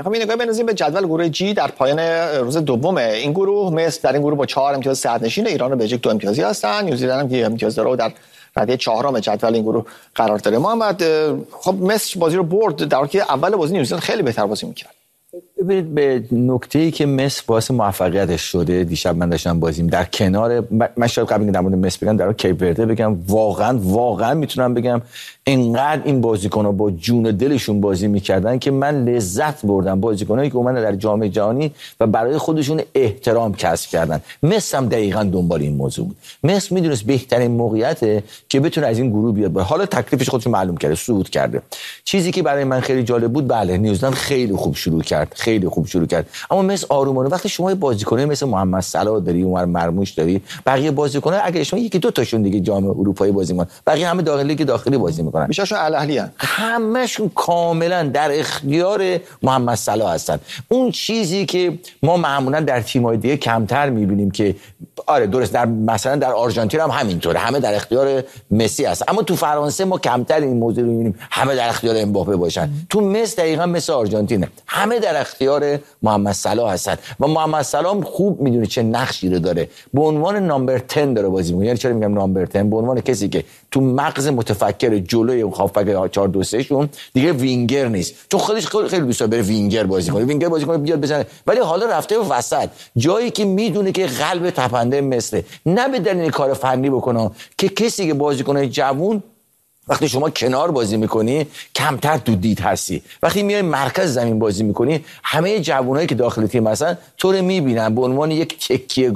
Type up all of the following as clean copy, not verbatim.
می‌خوام نگاه بندازیم به جدول گروه جی در پایان روز دوم این گروه. مصر در این گروه با 4 امتیاز صدرنشین، ایران و بلژیک 2 امتیازی هستن، نیوزیلند هم 1 امتیاز داره و در رده چهارم جدول این گروه قرار داره. محمد، خب مصر بازی رو برد در حالی که اول بازی نیوزیلند خیلی بهتر بازی می‌کرد. ببینید به نکته‌ای که مصر باعث موفقیتش شده، دیشب من داشتم بازیم در کنار، من شاید قبل اینکه در مورد مصر بگم در مورد کیپ ورده بگم، واقعا میتونم بگم اینقدر این بازیکن‌ها با جون دلشون بازی میکردن که من لذت بردم. بازیکنایی که اومدن در جام جهانی و برای خودشون احترام کسب کردن. مصر هم دقیقاً دنبال این موضوع بود. مصر میدونست بهترین موقعیته که بتونه از این گروه بیاد. حالا تکلیفش خودش معلوم کرده، صعود کرده. چیزی که برای من خیلی جالب بود، بله نیوزیلند خیلی خوب شروع کرد، اما مصر آرومانه. وقتی شما بازیکنای مثل محمد صلاح داری، عمر مرموش داری، بقیه بازیکن‌ها اگه شما یکی دو تاشون دیگه جام اروپایی بازی می‌کنن، بقیه همه داخلی بازی می‌کنن، بیشترشون الاهلی ان، همشون کاملا در اختیار محمد صلاح هستن. اون چیزی که ما معمولا در تیم‌های دیگه کمتر می‌بینیم که آره درست، در مثلا در آرژانتین هم همینطوره، همه در اختیار مسی هست، اما تو فرانسه ما کمتر این موضوع رو می‌بینیم همه در اختیار امباپه باشن. تو مصر دقیقاً مثل آرژانتینه، همه در اختیار محمد صلاح هستن و محمد صلاح خوب میدونه چه نقشی رو داره. به عنوان نامبر 10 داره بازی می‌کنه. یعنی چرا میگم نامبر 10؟ به عنوان کسی که تو مغز متفکر جلوی هافبک 4-2-3 شون دیگه وینگر نیست، چون خودش خیلی دوست داره بره وینگر بازی کنه بیاد بزنه، ولی حالا رفته وسط جایی که میدونه که قلب تپنده مصر، نه به دلیل کار فنی بکنه که کسی که بازیکنای جوون وقتی شما کنار بازی میکنی کمتر تو دید هستی، وقتی میای مرکز زمین بازی میکنی همه جوانایی که داخل تیم هستن تو رو میبینن به عنوان یک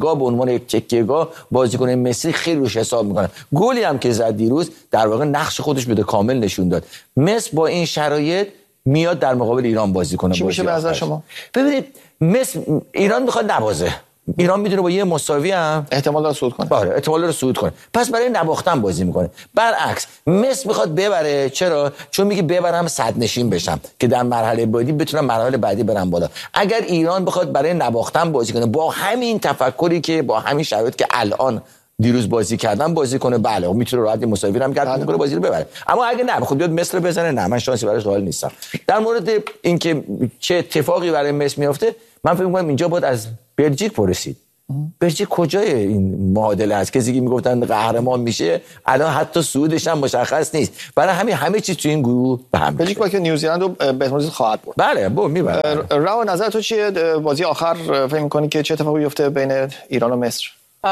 تکیه‌گاه بازیکن مصری خیلی روش حساب میکنن. گلی هم که زد دیروز در واقع نقش خودش بده کامل نشون داد. مصر با این شرایط میاد در مقابل ایران بازی کنه. چی میشه به نظر شما؟ ببینید مصر ایران میخواد نبازه، ایران میدونه با یه مساوی هم احتمال داره صعود کنه. آره احتمال داره صعود کنه، پس برای نباختن بازی میکنه. برعکس مصر میخواد ببره. چرا؟ چون میگه ببرم صدرنشین بشم که در مرحله بعدی بتونم مرحله بعدی برم بالا. اگر ایران بخواد برای نباختن بازی کنه با همین تفکری که با همین شرایط که الان دیروز بازی کردن بازی کنه، بله میتونه راحت مساوی هم کرد، میتونه بازی رو ببره. اما اگه نه بخواد بیاد مصر بزنه، نه من شانسی براش قائل نیستم. در مورد اینکه چه اتفاقی برای مصر میفته، من فکر می‌کنم اینجا باید از بلژیک پرسید. بلژیک کجای این معادله است؟ کسی که میگفتن قهرمان میشه الان حتی صعودش هم مشخص نیست. برای همه چیز تو این گروه به هم بلژیک با که نیوزیلند رو به احتمال خواهد برد. بله میبره. راه نظر تو چیه بازی آخر؟ فکر می‌کنی که چه اتفاقی بیفته بین ایران و مصر؟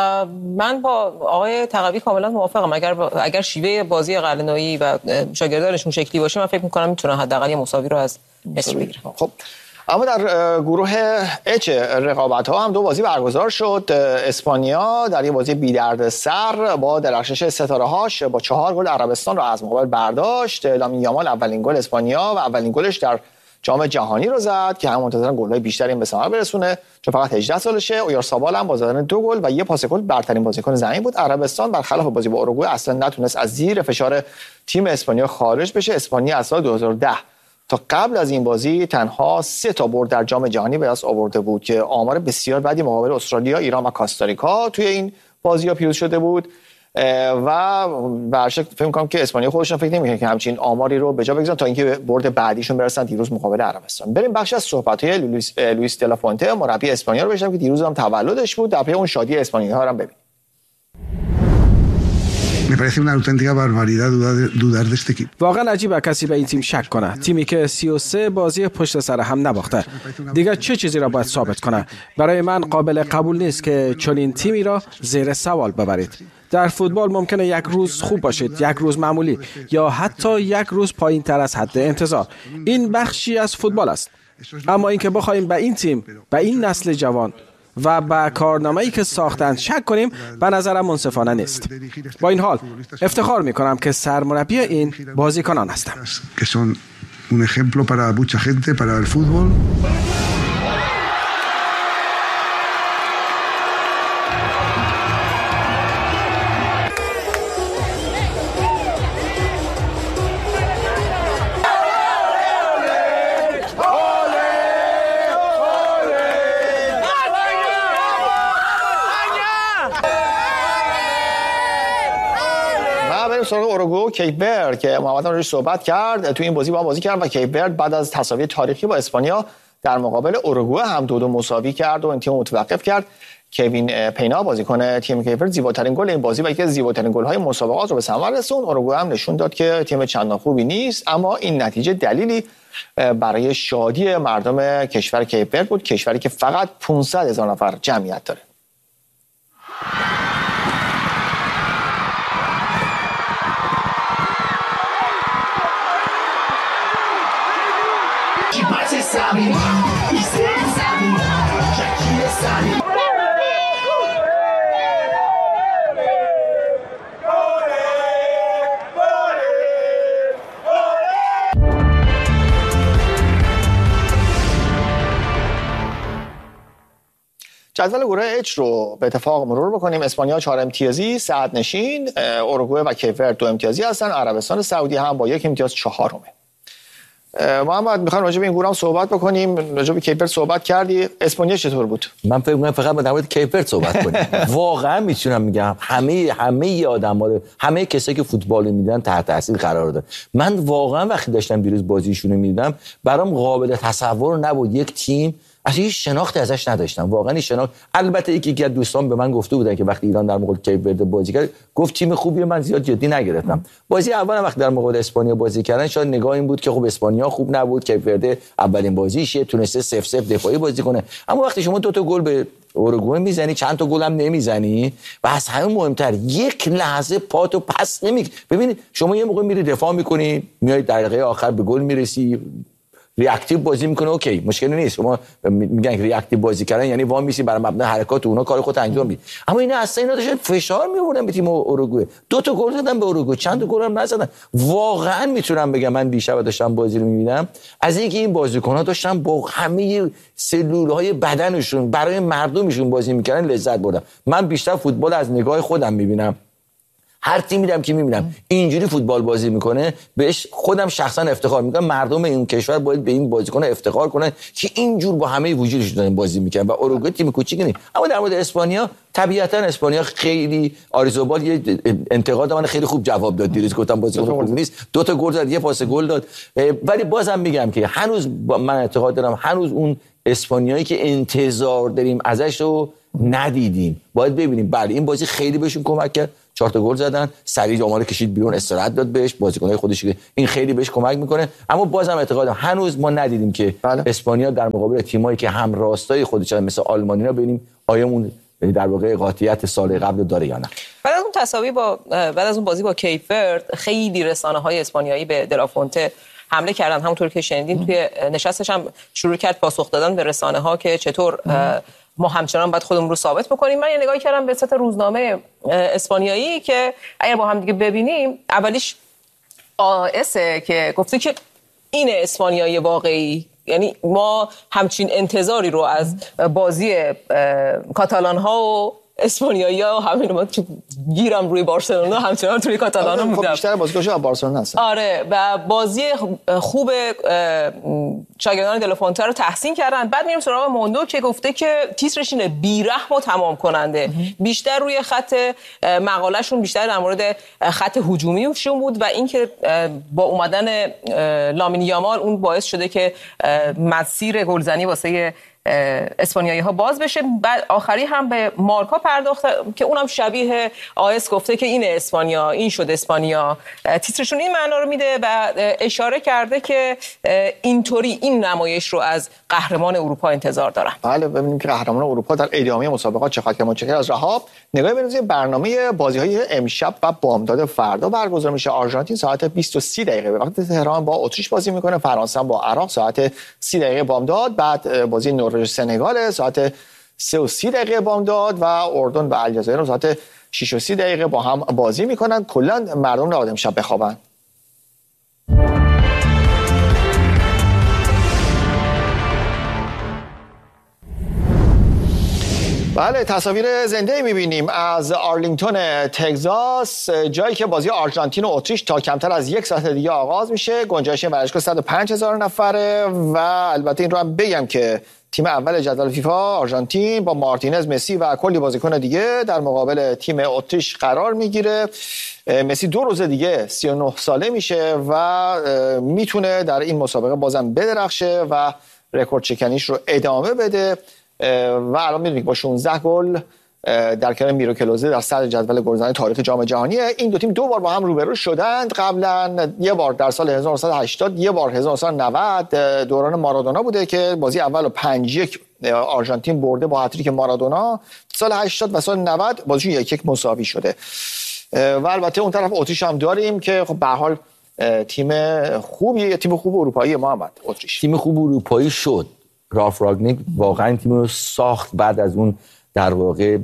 من با آقای تقوی کاملا موافقم. اگر شیوه بازی قلعه‌نویی و شاگردانشون شکلی باشه، من فکر می‌کنم میتونن حداقل یه مساوی رو از مصر بگیرن. خب اما در گروه اچ رقابت‌ها هم 2 بازی برگزار شد. اسپانیا در یه بازی بی‌دردسر با درخشش ستاره‌هاش با 4 گل عربستان رو از مقابل برداشت. لامین یامال اولین گل اسپانیا و اولین گلش در جام جهانی رو زد که هم منتظرن گل‌های بیشتری به ثمر برسونه، چون فقط 18 سالشه. اویارسابال هم با زدن 2 گل و 1 پاس گل برترین بازیکن زمین بود. عربستان برخلاف بازی با اوروگوئه اصلا نتونست از زیر فشار تیم اسپانیا خارج بشه. اسپانیا از سال 2010 تا قبل از این بازی تنها 3 تا برد در جام جهانی به دست آورده بود که آمار بسیار بدی مقابل استرالیا، ایران و کاستاریکا توی این بازی‌ها پیروز شده بود و برشک فکر می‌کنم که اسپانیا خودشون فکر نمی‌کنه که همچین آماری رو به جا بگذارن تا اینکه برد بعدیشون برسن دیروز مقابل عربستان. بریم بخش از صحبت‌های لوئیس دلا فونته مربی اسپانیا رو بشنویم که دیروز هم تولدش بود. در پی اون شادی اسپانیایی‌ها رو هم ببینیم. Me parece una auténtica barbaridad dudar de este equipo. واقعا عجیبه کسی به این تیم شک کنه. تیمی که 33 بازی پشت سر هم نباخته. دیگه چه چیزی را باید ثابت کنه؟ برای من قابل قبول نیست که چنین تیمی را زیر سوال ببرید. در فوتبال ممکنه یک روز خوب باشید، یک روز معمولی یا حتی یک روز پایین‌تر از حد انتظار. این بخشی از فوتبال است. اما اینکه بخوایم به این تیم، به این نسل جوان و به کارنامه‌ای که ساختن شک کنیم، به نظرم منصفانه نیست. با این حال افتخار می‌کنم که سرمربی این بازیکنان هستم. Que son un ejemplo para mucha gente para el fútbol. سراغ اوروگوئه و کیپ ورد که محمد هم روش صحبت کرد. تو این بازی با هم بازی کردن و کیپ ورد بعد از تساوی تاریخی با اسپانیا در مقابل اوروگوئه هم 2-2 مساوی کرد و این تیم متوقف کرد. کوین پینا بازیکن تیم کیفرد زیباترین گل این بازی و یکی از زیباترین گل‌های مسابقات رو به ثمر رسوند. اوروگوئه هم نشون داد که تیم چندان خوبی نیست، اما این نتیجه دلیلی برای شادی مردم کشور کیفرد بود، کشوری که فقط 500,000 نفر جمعیت داره. جدول گروه اچ رو به اتفاق مرور بکنیم. اسپانیا 4 امتیازی صدرنشین، اوروگوئه و کیفرد 2 امتیازی هستن، عربستان سعودی هم با 1 امتیاز 4م. محمد میخوام راجع به این گروه هم صحبت بکنیم. راجع به کیفرد صحبت کردی، اسپانیا چطور بود؟ من فکر می‌کنم فقط در مورد کیفرد صحبت کنیم. واقعا میتونم میگم همه آدم‌ها رو، همه کسایی که فوتبال میدیدن تحت تاثیر قرار داد. من واقعا وقتی داشتم دیروز بازیشون رو میدیدم برام قابل تصور نبود یک تیم اصلا هیچ شناختی ازش نداشتم، واقعا این شناخت. البته یکی از دوستان به من گفته بودن که وقتی ایران در مقابل کیپ بازی کرد گفت تیم خوبیه، من زیاد جدی نگرفتم. بازی اول وقتی در مقابل اسپانیا بازی کردن شاید نگاه این بود که خب اسپانیا خوب نبود، کیپ اولین بازیشه تونسته 0-0 دفاعی بازی کنه، اما وقتی شما 2 تا گل به اوروگوئه میزنی، چند تا گل هم نمیزنی و از همه مهمتر یک لحظه پاتو پس نمیگی. ببینید شما یه موقع میری دفاع میکنی، میای دقیقه آخر به گل میرسی، ریاکتیو بازی میکنه، اوکی مشکلی نیست. شما میگن ریاکتیو بازی کردن یعنی وام میسی برای مبنای حرکات اونا کار خودت انجام میدی، اما اینا اصلا اینا داشتن فشار میآوردن به تیم اوروگوئه. 2 تا گل زدن به اوروگوئه، چند تا گل هم نزدن. واقعا میتونم بگم من دیشب داشتم بازی رو میبینم، از اینکه این بازیکن‌ها داشتن با همه سلول‌های بدنشون برای مردمشون بازی میکردن لذت بردم. من بیشتر فوتبال از نگاه خودم میبینم. هر تیم میدم که میبینم اینجوری فوتبال بازی میکنه بهش خودم شخصا افتخار میکنم. مردم این کشور باید به این بازیکن افتخار کنن که اینجور با همه وجودش دارن بازی میکنن و اوروگوئه تیم کوچیکی نیست. اما در مورد اسپانیا طبیعتا اسپانیا خیلی آریزوبال یه انتقاد من خیلی خوب جواب داد دیروز، گفتم بازیکن خوب نیست، 2 تا گل زد، 1 پاس گل داد، ولی بازم میگم که هنوز من اعتقاد دارم هنوز اون اسپانیایی که انتظار داریم ازش رو ندیدیم. باید ببینیم. بله این بازی خیلی بهشون کمک کرد، 4 تا گل زدن، سریع آمار کشید بیرون، استراحت داد بهش، بازیکن‌های خودش که این خیلی بهش کمک میکنه، اما بازم اعتقادم هنوز ما ندیدیم که اسپانیا در مقابل تیمایی که هم راستای خودشون مثل آلمانیا ببینیم آیا اون در واقع قاطعیت سال قبل داره یا نه. بعد از اون تساوی بعد از اون بازی با کیپ ورد خیلی رسانه‌های اسپانیایی به دلافونته حمله کردن. همونطور که شنیدین توی نشستش هم شروع کرد پاسخ دادن به رسانه‌ها که چطور ما همچنان باید خودمون رو ثابت بکنیم. من یه نگاهی کردم به ست روزنامه اسپانیایی که اگر با هم دیگه ببینیم، اولیش آسه که گفته که این اسپانیایی واقعی، یعنی ما همچین انتظاری رو از بازی کاتالان ها و اسپانیایی ها همین ما گیرم روی بارسلونا همچنان توی کاتالان ها بودم. بیشتر بازیکن‌ها بارسلونا هستن. آره و بازی خوب شاگردان دلافونته رو تحسین کردن. بعد میریم سراغ موندو که گفته که تیترش اینه بیرحم و تمام کننده. بیشتر روی خط مقالهشون بیشتر در مورد خط هجومیشون بود و اینکه با اومدن لامین یامال اون باعث شده که مسیر گلزنی واسه اسپانیایی ها باز بشه. بعد آخری هم به مارکا پرداخت که اونم شبیه آیس گفته که این اسپانیا، این شد اسپانیا. تیترشون این معنا رو میده و اشاره کرده که اینطوری این نمایش رو از قهرمان اروپا انتظار دارن. بله ببینیم که قهرمان اروپا در ادامه مسابقات چقدر متشکر از رهاب. نگاهی بندازیم برنامه بازی‌های امشب و بامداد فردا برگزار میشه. آرژانتین ساعت 20:30 به وقت تهران با اتریش بازی میکنه. فرانسه با عراق ساعت 30 بامداد. بعد بازی نروژ سنگال ساعت 3:30 بامداد و اردن و الجزایر ساعت 6:30 با هم بازی میکنن. کلا مردم نباید امشب بخوابن. بله تصاویر زنده می‌بینیم از آرلینگتون تگزاس، جایی که بازی آرژانتین و اتریش تا کمتر از 1 ساعت دیگه آغاز میشه. گنجایش ورزشگاه 105,000 نفره و البته این رو هم بگم که تیم اول جدول فیفا آرژانتین با مارتینز، مسی و کلی بازیکن دیگه در مقابل تیم اتریش قرار میگیره. مسی 2 روز دیگه 39 ساله میشه و میتونه در این مسابقه بازم بدرخشه و رکورد شکنیش رو ادامه بده و الان می‌دونید با 16 گل در کنار میرو کلوزه در صدر جدول گلزنی تاریخ جام جهانی. این دو تیم دو بار با هم روبرو شدند. قبلا یه بار در سال 1980، یه بار 1990 دوران مارادونا بوده که بازی اول 5-1 آرژانتین برده با هتریک مارادونا. سال 80 و سال 90 بازیشون 1-1 مساوی شده. و البته اون طرف اتریش هم داریم که خب به هر حال تیم خوبیه، یه تیم خوب اروپایی. محمد اتریش تیم خوب اروپایی شد. رالف راگنیک واقعا تیم رو ساخت بعد از اون در واقع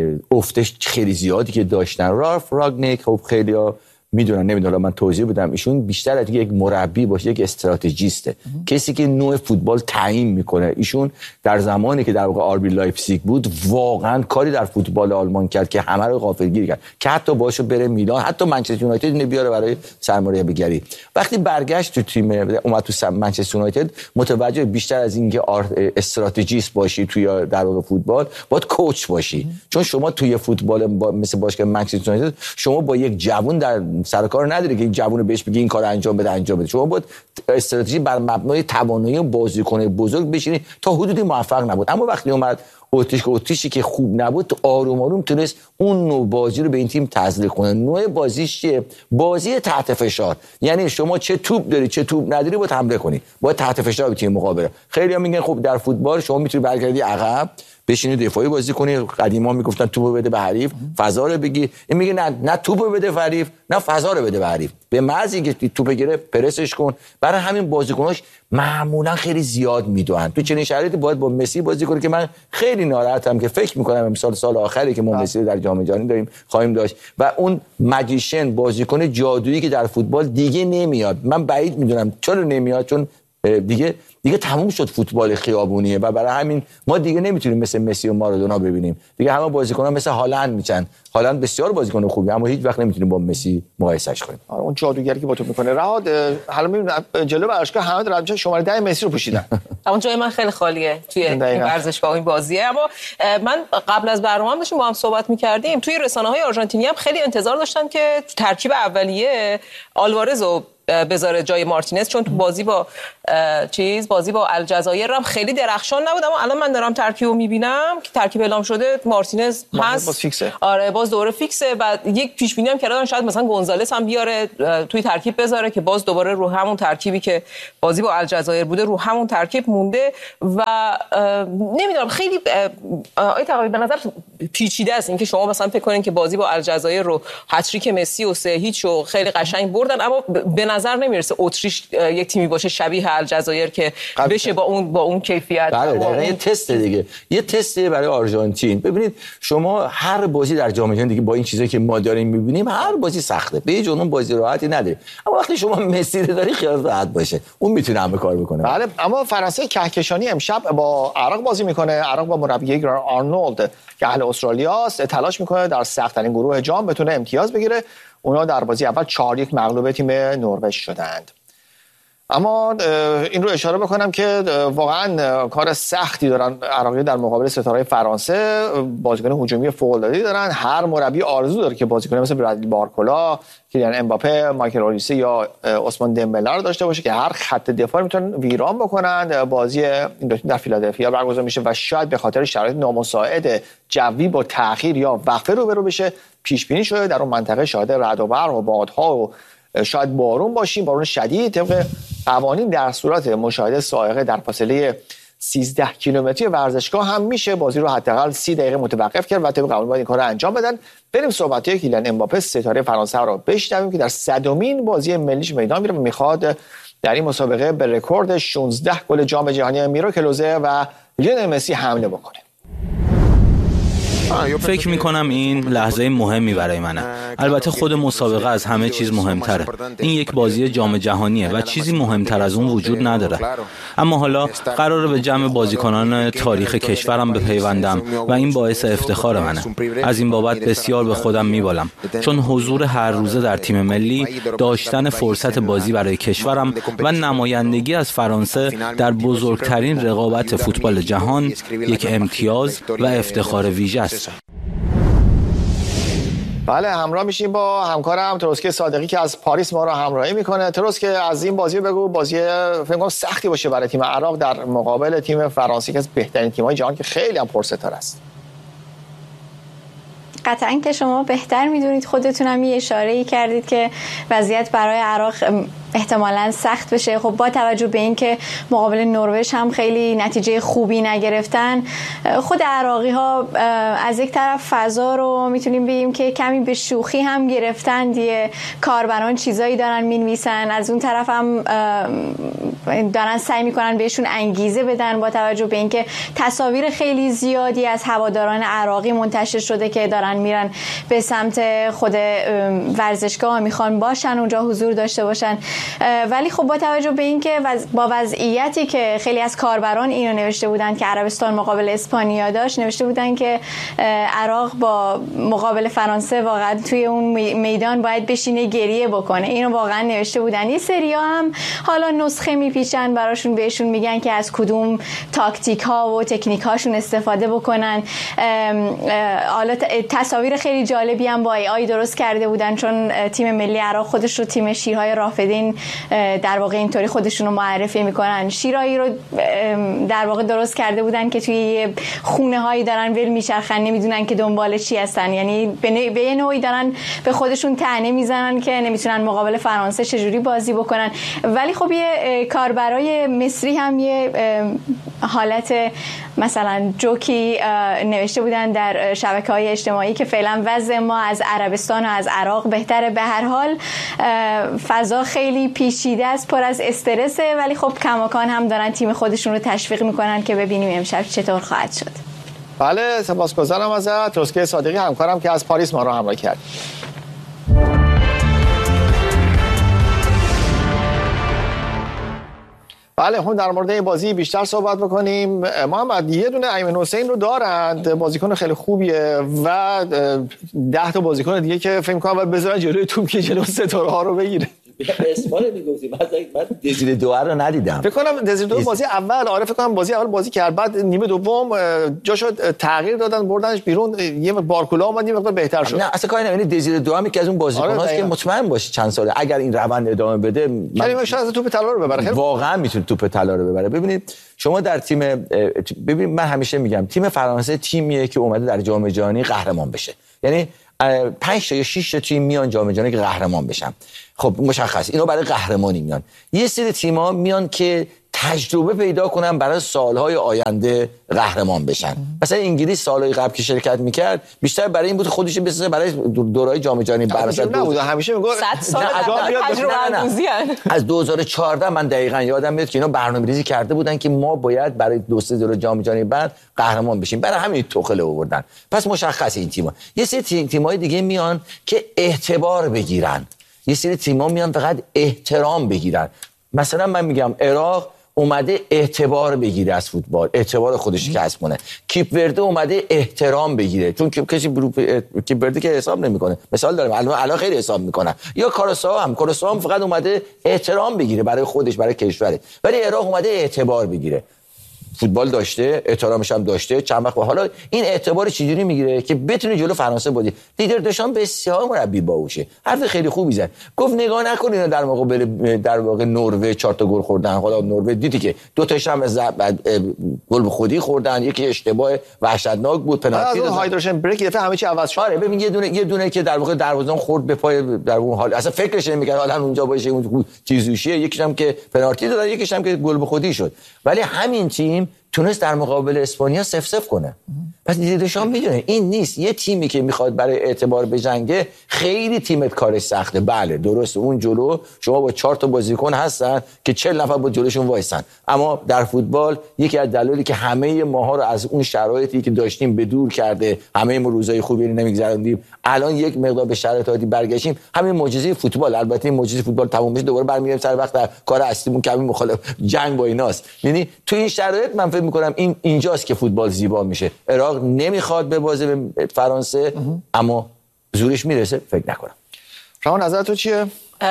افتش خیلی زیادی که داشتن. رالف راگنیک خب خیلی‌ها میدونن، نمیدونم من توضیح بدم، ایشون بیشتر از یک مربی باشه یک استراتژیسته، کسی که نوع فوتبال تعیین میکنه. ایشون در زمانی که در واقع آربی لایپزیگ بود واقعا کاری در فوتبال آلمان کرد که همه رو غافلگیر کرد، که حتی باشو بره میلان، حتی منچستر یونایتد اینو بیاره برای سرمربیگری. وقتی برگشت تو تیم اومد تو منچستر یونایتد متوجه بیشتر از اینکه استراتژیست باشی توی در واقع فوتبال باید کوچ باشی، چون شما توی فوتبال مثل باشگاه منچستر یونایتد شما با یک جوون در سر کار نداره که این جوونو بهش بگی این کارو انجام بده. شما باید استراتژی بر مبنای توانایی بازیکن بزرگ بشینی. تا حدودی موفق نبود، اما وقتی اومد اتریشی که خوب نبود آروم آروم تونست اون نوع بازی رو به این تیم تزریق کنه. نوع بازیش چیه؟ بازی تحت فشار، یعنی شما چه توپ داری چه توپ نداری باید حمله کنی، باید تحت فشار به تیم مقابل. خیلی‌ها میگن خب در فوتبال شما میتونی برگردی عقب بشینی دفاعی بازی کنی. قدیما میگفتن توپو بده به حریف فضا رو بگیر. این میگه نه توپو بده به حریف، نه فضا رو بده به حریف. به محض اینکه توپ گیره پرسش کن. برای همین بازیکناش معمولا خیلی زیاد میدوئن. تو چنین شرایطی باید با مسی بازی کنی که من خیلی ناراحتم که فکر میکنم امسال سال آخری که ما مسی رو در جام جهانی داریم خواهیم داشت و اون ماجیشن بازیکن جادویی که در فوتبال دیگه نمیاد. من بعید میدونم چرا نمیاد، چون دیگه تموم شد فوتبال خیابونیه و برای همین ما دیگه نمیتونیم مثل مسی و مارادونا ببینیم. دیگه همه بازیکن‌ها مثل هالند میشن. هالند بسیار بازیکن خوبیه اما هیچ وقت نمیتونیم با مسی مقایسهش کنیم. اون جادوگری که با تو میکنه. رهاد حالا میبینم جلو ورزشگاه همه رد میشن شماره 10 مسی رو پوشیدن. اما جای من خیلی خالیه توی این ورزشگاه این بازیه. اما من قبل از برنامه داشتیم با هم صحبت می‌کردیم، توی رسانه‌های آرژانتینی هم خیلی انتظار داشتن که ترکیب اولیه آلوارزو بذاره جای مارتینز، چون تو بازی با الجزایر هم خیلی درخشان نبود. اما الان من دارم ترکیبو میبینم که ترکیب اعلام شده، مارتینز هست. باز فیکسه. آره باز دوباره فیکسه. بعد یک پیش بینی هم کردن شاید مثلا گونزالس هم بیاره توی ترکیب بذاره که باز دوباره رو همون ترکیبی که بازی با الجزایر بوده رو همون ترکیب مونده و نمیدونم خیلی تقریبا به نظر پیچیده است اینکه شما مثلا فکر کنین که بازی با الجزایر رو هتریک مسی و 3-0 و خیلی قشنگ بردن، اما به نظر نمیرسه اتریش یک تیمی باشه شبیه الجزایر که بشه با اون کیفیت. بله یه تست دیگه، یه تست برای آرژانتین. ببینید شما هر بازی در جام جهانی دیگه با این چیزایی که ما داریم می‌بینیم هر بازی سخته، به جنون بازی راحتی نداره، اما وقتی شما مسی رو داری خیال راحت باشه اون میتونه همه کار بکنه. بله اما فرانسه کهکشانی امشب با عراق بازی میکنه. عراق با مربی آرنولد که اهل استرالیاست تلاش میکنه در سخت‌ترین گروه جام بتونه امتیاز بگیره. اونا در بازی اول 4-1 مغلوب تیم نروژ شدند. اما این رو اشاره بکنم که واقعا کار سختی دارن عراقی در مقابل ستاره‌های فرانسه. بازیکن هجومی فوق‌العاده‌ای دارن. هر مربی آرزو داره که بازیکن مثل برادلی بارکولا، کیلیان امباپه، مایکل اولیسه یا عثمان دمبله رو داشته باشه که هر خط دفاعی میتونن ویران بکنن. بازی این دو تیم در فیلادلفیا برگزار میشه و شاید به خاطر شرایط نامساعد جوی با تأخیر یا وقفه روبرو بشه. پیش بینی شده در اون منطقه شاهد رعد و برق و بادها و شاید بارون باشیم، بارون شدید. طبق قوانین در صورت مشاهده صاعقه در فاصله 13 کیلومتری ورزشگاه هم میشه بازی رو حداقل 30 دقیقه متوقف کرد و طبق قانون باید این کارو انجام بدن. بریم صحبت‌های کیلیان امباپه ستاره فرانسه رو بشنویم که در 100مین بازی ملیش میدان میره و میخواد در این مسابقه به رکورد 16 گل جام جهانی میرو کلوزه و لیونل مسی حمله بکنه. فکر میکنم این لحظه مهمی برای منه. البته خود مسابقه از همه چیز مهمتره. این یک بازی جام جهانیه و چیزی مهمتر از اون وجود نداره. اما حالا قراره به جمع بازیکنان تاریخ کشورم بپیوندم و این باعث افتخار منه. از این بابت بسیار به خودم میبالم، چون حضور هر روزه در تیم ملی، داشتن فرصت بازی برای کشورم و نمایندگی از فرانسه در بزرگترین رقابت فوتبال جهان یک امتیاز و افتخار ویژه است. بله، همراه میشیم با همکارم تروسکه صادقی که از پاریس ما رو همراهی میکنه. تروسکه، از این بازی بگو، بازی فکر کنم سختی باشه برای تیم عراق در مقابل تیم فرانسه که از بهترین تیم‌های جهان که خیلی هم پرستاره است. قطعاً که شما بهتر میدونید، خودتون هم یه اشاره‌ای کردید که وضعیت برای عراق احتمالاً سخت بشه. خب با توجه به این که مقابل نروژ هم خیلی نتیجه خوبی نگرفتن، خود عراقی ها از یک طرف فضا رو میتونیم بگیم که کمی به شوخی هم گرفتن دیگه، کاربران چیزایی دارن مینویسن، از اون طرف هم دارن سعی میکنن بهشون انگیزه بدن، با توجه به اینکه تصاویر خیلی زیادی از هواداران عراقی منتشر شده که دارن میرن به سمت خود ورزشگاه، میخوان باشن اونجا، حضور داشته باشن. ولی خب با توجه به اینکه با وضعیتی که خیلی از کاربران اینو نوشته بودن که عربستان مقابل اسپانیا داشت، نوشته بودن که عراق با مقابل فرانسه واقعا توی اون میدان باید بشینه گریه بکنه. اینو واقعا نوشته بودن. یه سریا هم حالا نسخه میپیچن براشون، بهشون میگن که از کدوم تاکتیک ها و تکنیک هاشون استفاده بکنن. حالا تصاویر خیلی جالبی هم با AI درست کرده بودن، چون تیم ملی عراق خودش رو تیم شیرهای رافدین در واقع اینطوری خودشون رو معرفی میکنن. شیرایی رو در واقع درست کرده بودن که توی خونه هایی دارن ول میچرخن، نمیدونن که دنبال چی هستن، یعنی به یه نوعی دارن به خودشون طعنه میزنن که نمیتونن مقابل فرانسه چجوری بازی بکنن. ولی خب یه کاربرای مصری هم یه حالت مثلا جوکی نوشته بودن در شبکه‌های اجتماعی که فعلا وضع ما از عربستان و از عراق بهتره. به هر حال فضا خیلی پیچیده است، پر از استرسه، ولی خب کماکان هم دارن تیم خودشون رو تشویق میکنن که ببینیم امشب چطور خواهد شد. بله، سپاسگزارم ازت تروسکه صادقی، همکارم که از پاریس ما رو همراهی کرد. بله، هم در مورد این بازی بیشتر صحبت بکنیم. محمد، یه دونه ایمن حسین رو دارند، بازیکن خیلی خوبیه، و 10 تا بازیکن دیگه که فکر می‌کنم باید بذارن جلوی توپ که جلوی ستاره ها رو بگیره. اسمانه میگفتیم، من دزیر دوار رو ندیدم. فکر کنم دزیر دوار بازی اول، فکر کنم بازی اول بازی کرد، بعد نیمه دوم جاشو تغییر دادن، بردنش بیرون، یه بارکولا اومد یه مقدار بهتر شد. نه اصلا کاری نمی‌کنه. دزیر دوار که از اون بازیکناست که مطمئن باشی چند ساله اگر این روند ادامه بده، یعنی شاید توپ طلا رو ببره. واقعا میتونه توپ طلا رو ببره. ببینید شما در تیم، ببین من همیشه میگم تیم فرانسه تیمیه که اومده در جام جهانی قهرمان بشه. یعنی 5 تا یا 6 تا تیم میان جام جهانی که قهرمان بشن. خب مشخص اینا برای قهرمانی میان. یه سری تیم‌ها میان که تجربه پیدا کنن برای سالهای آینده قهرمان بشن. مثلا انگلیس سالهای قبل که شرکت میکرد بیشتر برای این بود خودش بسازه برای دورهای جام جهانی بررسی نبود، همیشه میگه 100 سال تجربه اندوزی. از 2014 من دقیقاً یادم میاد که اینا برنامه‌ریزی کرده بودن که ما باید برای 2-3 دور جام جهانی بعد قهرمان بشیم. برای همین توخل آوردن. پس مشخصه این تیم‌ها. یه سری تیم‌های دیگه میان که اعتبار بگیرن. یه سری تیم‌ها میان فقط احترام بگیرن. مثلا من میگم عراق اومده اعتبار بگیره از فوتبال، اعتبار خودش کسب کنه. کیپ ورده اومده احترام بگیره، چون کسی کیپ ورده که حساب نمیکنه. مثال دارم الان خیلی حساب میکنه. یا کاراساو هم فقط اومده احترام بگیره برای خودش، برای کشوره. ولی عراق اومده اعتبار بگیره. فوتبال داشته، احترامش هم داشته چند وقت. حالا این اعتبار چجوری میگیره که بتونه جلو فرانسه بازی. دیدر دشان بسیار مربی باهوشه. حرف خیلی خوبی زد. گفت نگاه نکنین در واقع نروژ 4 تا گل خوردن. حالا نروژ دیدی که 2 تاش هم گل به خودی خوردن، یکی اشتباه وحشتناک بود، پنالتی داد. هایدروشن بریک دفعه همه چی عوض شد. آره ببین یه دونه که در واقع دروازه‌بان خورد به پای، در اون حال اصلا فکرش نمی‌کرد حالا اونجا باشه، اون چیزوشیه. یکیش هم که پنالتی داد، یکیش هم که گل به خودی شد. ولی همین تیم تونست در مقابل اسپانیا 0-0 کنه. پس دیدشان میدونه این نیست. یه تیمی که میخواد برای اعتبار بجنگه خیلی تیمت کارش سخته. بله درسته اون جلو شما با 4 تا بازیکن هستن که 40 نفر با جلوشون وایسن، اما در فوتبال یکی از دلایلی که همه ماها رو از اون شرایطی که داشتیم به دور کرده، همه ما روزای خوبی رو نمیگذروندیم، الان یک مقدار به شرایط عادی برگشتیم، همین معجزه فوتبال. البته این معجزه فوتبال تموم بشه دوباره برمیگردیم سر وقت در کار اصلیمون که همین مخالف جنگ با ایناست. یعنی تو این شرایط من فکر می‌کنم اینجاست که فوتبال زیبا میشه. عراق نمیخواد به بازی به فرانسه، اما زورش میرسه فکر نکنم. شما نظر تو چیه؟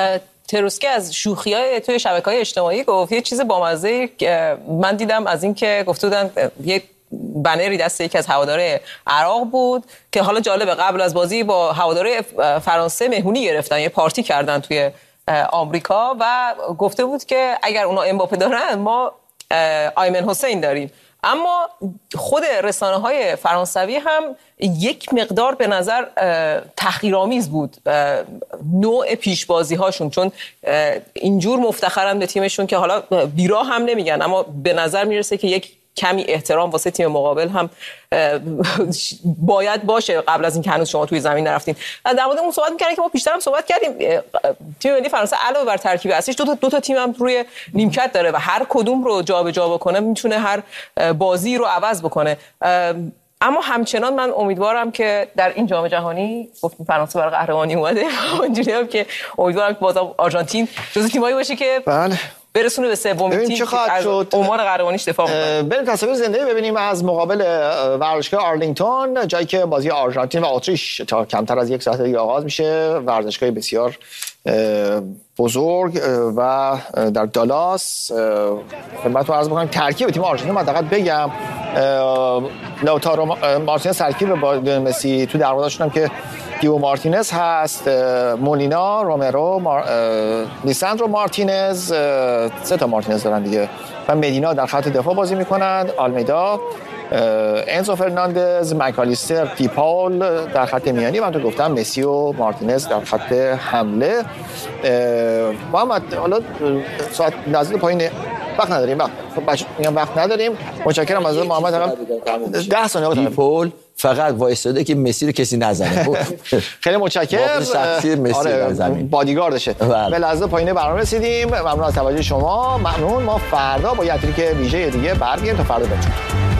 تروسکه از شوخی‌های توی شبکه‌های اجتماعی گفت یه چیز بامزه من دیدم، از این که گفته بودن یک بنری دست یکی از هواداره عراق بود که حالا جالبه قبل از بازی با هواداره فرانسه مهمونی گرفتن، یه پارتی کردن توی آمریکا و گفته بود که اگر اونا امباپه دارن ما آیمن حسین داریم. اما خود رسانه‌های فرانسوی هم یک مقدار به نظر تحقیرآمیز بود نوع پیشبازی هاشون، چون اینجور مفتخرن به تیمشون که حالا بیراه هم نمیگن، اما به نظر میرسه که یک کمی احترام واسه تیم مقابل هم باید باشه قبل از اینکه هنوز شما توی زمین نرفتین. در مورد اون صحبت می‌کردیم که ما پیشتر هم صحبت کردیم، تیم ملی فرانسه علاوه بر ترکیب اصلیش دو تا تیم هم روی نیمکت داره و هر کدوم رو جابجا بکنه میتونه هر بازی رو عوض بکنه. اما همچنان من امیدوارم که در این جام جهانی گفتیم فرانسه برای قهرمانی اومده، اونجوری هم که امیدوارم که بازم آرژانتین جزو تیمایی باشه که بله برسونه به سومین تیم که از عنوان قهرمانیش دفاع می‌کنه. بریم تصاویر زنده ببینیم از مقابل ورزشگاه آرلینگتون، جایی که بازی آرژانتین و اتریش تا کمتر از یک ساعت دیگه آغاز میشه. ورزشگاه بسیار بزرگ و در دالاس. خدمتتون عرض می‌کنم ترکیب تیم آرژانتین من فقط بگم لوتارو مارتینز ترکیب با مسی، تو دروازه‌شون هم که دیو مارتینز هست، مولینا، رومرو، لیساندرو مارتینز، 3 تا مارتینز دارن دیگه، و مدینا در خط دفاع بازی میکنن، آلمیدا، انزو فرناندز، مایکالیستر، دیپاول در خط میانی و من تو گفتم مسی و مارتینز در خط حمله. محمد حالا ساعت نزدیک پایین وقت نداریم، وقت نداریم. متشکرم از محمد. 10 ثانیه دیپاول فقط وایساده که مسی رو کسی نزنه. خیلی متشکرم. شخصی مسی در زمین بادیگاردشه. به لحظه پایین برنامه رسیدیم. ممنون از توجه شما. ممنون. ما فردا با یه تریک ویژه دیگه برمیگردیم. تا فردا بچه‌ها.